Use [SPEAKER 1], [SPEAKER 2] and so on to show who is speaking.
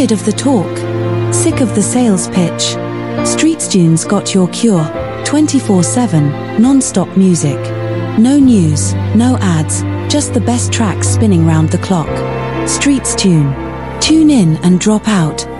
[SPEAKER 1] Tired of the talk? Sick of the sales pitch? StreetsTunes got your cure. 24/7, non-stop music. No news, no ads, just the best tracks spinning round the clock. StreetsTune. Tune in and drop out.